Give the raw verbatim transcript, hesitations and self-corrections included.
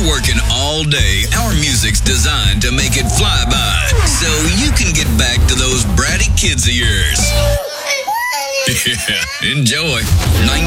working all day, our music's designed to make it fly by, so you can get back to those bratty kids of yours. Yeah, enjoy.